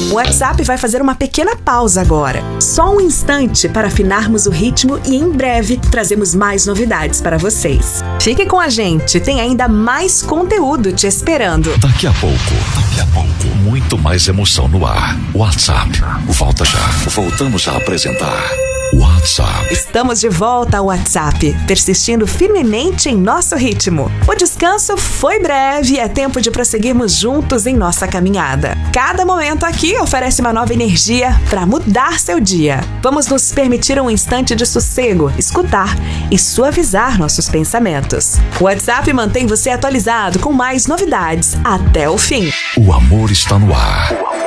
O WhatsApp vai fazer uma pequena pausa agora. Só um instante para afinarmos o ritmo e em breve trazemos mais novidades para vocês. Fique com a gente, tem ainda mais conteúdo te esperando. Daqui a pouco, muito mais emoção no ar. WhatsApp, volta já. Voltamos a apresentar WhatsApp. Estamos de volta ao WhatsApp, persistindo firmemente em nosso ritmo. O descanso foi breve e é tempo de prosseguirmos juntos em nossa caminhada. Cada momento aqui oferece uma nova energia para mudar seu dia. Vamos nos permitir um instante de sossego, escutar e suavizar nossos pensamentos. O WhatsApp mantém você atualizado com mais novidades até o fim. O amor está no ar.